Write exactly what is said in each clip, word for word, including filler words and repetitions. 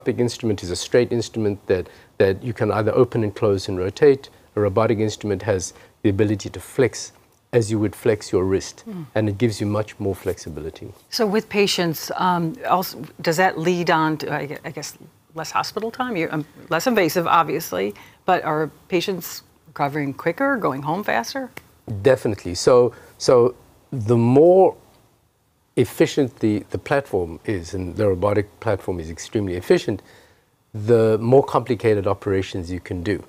instrument is a straight instrument that, that you can either open and close and rotate. A robotic instrument has the ability to flex as you would flex your wrist, mm. and it gives you much more flexibility. So with patients, um, also, does that lead on to, I guess, less hospital time? You're, um, less invasive, obviously, but are patients recovering quicker, going home faster? Definitely. So, so the more efficient the, the platform is, and the robotic platform is extremely efficient, the more complicated operations you can do.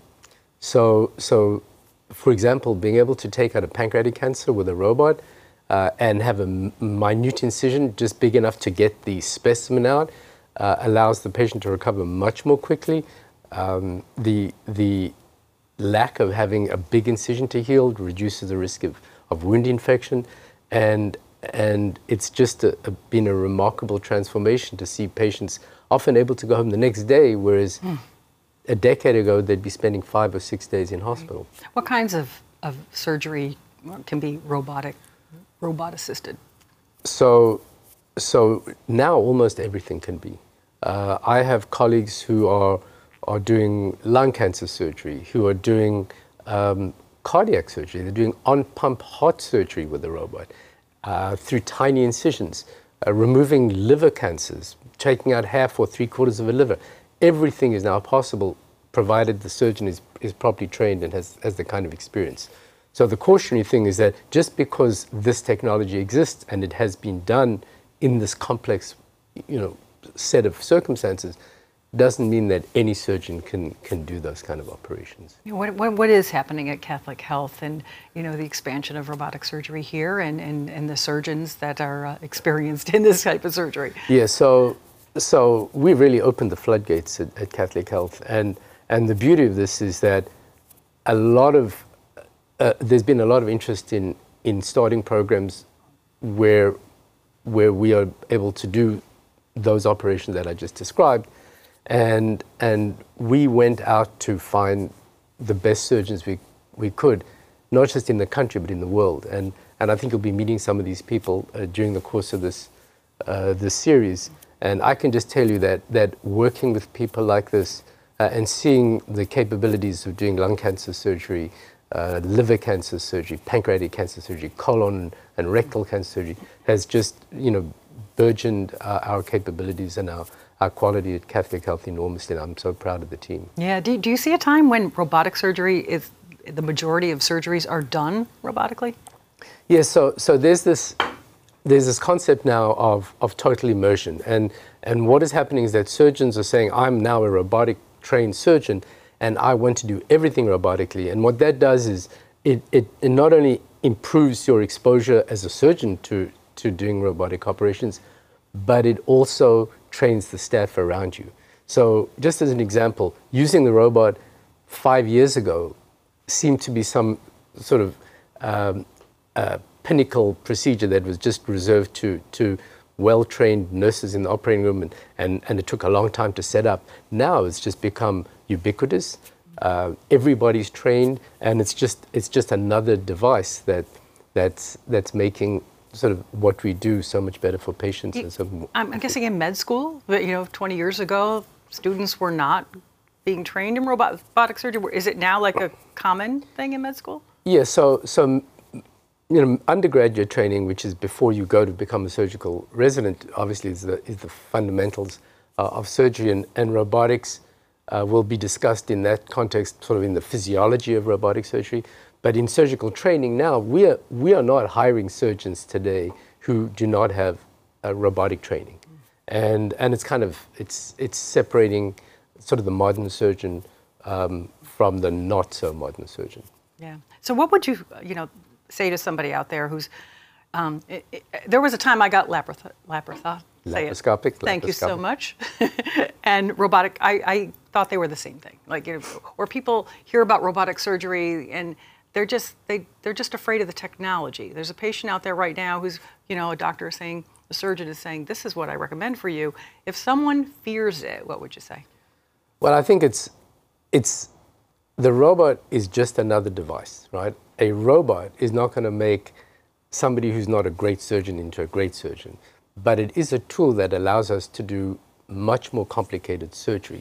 So, so for example, being able to take out a pancreatic cancer with a robot uh, and have a m minute incision just big enough to get the specimen out uh, allows the patient to recover much more quickly. Um, the, the lack of having a big incision to heal reduces the risk of, of wound infection, and, and it's just a, a, been a remarkable transformation to see patients often able to go home the next day, whereas mm. a decade ago, they'd be spending five or six days in hospital. What kinds of, of surgery can be robotic, robot-assisted? So, so now almost everything can be. Uh, I have colleagues who are, are doing lung cancer surgery, who are doing um, cardiac surgery. They're doing on-pump heart surgery with a robot, uh, through tiny incisions, uh, removing liver cancers, taking out half or three quarters of a liver. Everything is now possible, provided the surgeon is, is properly trained and has, has the kind of experience. So the cautionary thing is that just because this technology exists and it has been done in this complex, you know, set of circumstances, doesn't mean that any surgeon can, can do those kind of operations. What, what, what is happening at Catholic Health, and you know, the expansion of robotic surgery here, and, and, and the surgeons that are uh, experienced in this type of surgery? Yeah, so So we really opened the floodgates at, at Catholic Health, and and the beauty of this is that a lot of uh, there's been a lot of interest in in starting programs where where we are able to do those operations that I just described, and and we went out to find the best surgeons we we could, not just in the country but in the world, and and I think you'll be meeting some of these people uh, during the course of this uh, this series. And I can just tell you that, that working with people like this uh, and seeing the capabilities of doing lung cancer surgery, uh, liver cancer surgery, pancreatic cancer surgery, colon and rectal cancer surgery has just, you know, burgeoned uh, our capabilities and our, our quality at Catholic Health enormously, and I'm so proud of the team. Yeah, do, do you see a time when robotic surgery is, the majority of surgeries are done robotically? Yeah, so, so there's this, There's this concept now of, of total immersion, and, and what is happening is that surgeons are saying, I'm now a robotic trained surgeon and I want to do everything robotically. And what that does is it, it, it not only improves your exposure as a surgeon to, to doing robotic operations, but it also trains the staff around you. So just as an example, using the robot five years ago seemed to be some sort of um, uh, pinnacle procedure that was just reserved to, to well-trained nurses in the operating room, and, and, and it took a long time to set up. Now it's just become ubiquitous. Uh, everybody's trained, and it's just, it's just another device that, that's, that's making sort of what we do so much better for patients. You, and so I'm guessing in med school, but, you know, twenty years ago, students were not being trained in robotic surgery. Is it now like a common thing in med school? Yeah, so, so you know, undergraduate training, which is before you go to become a surgical resident, obviously is the, is the fundamentals uh, of surgery, and, and robotics uh, will be discussed in that context, sort of in the physiology of robotic surgery. But in surgical training now, we are, we are not hiring surgeons today who do not have uh, robotic training. And, and it's kind of, it's, it's separating sort of the modern surgeon um, from the not so modern surgeon. Yeah. So what would you, you know, say to somebody out there who's, um, it, it, there was a time I got laparoth laparoth laparoscopic. Thank laparoscopic. you so much. And robotic, I, I thought they were the same thing. Like, you know, or people hear about robotic surgery and they're just, they, they're just afraid of the technology. There's a patient out there right now who's, you know, a doctor is saying, the surgeon is saying, this is what I recommend for you. If someone fears it, what would you say? Well, I think it's, it's, the robot is just another device, right? A robot is not going to make somebody who's not a great surgeon into a great surgeon, but it is a tool that allows us to do much more complicated surgery.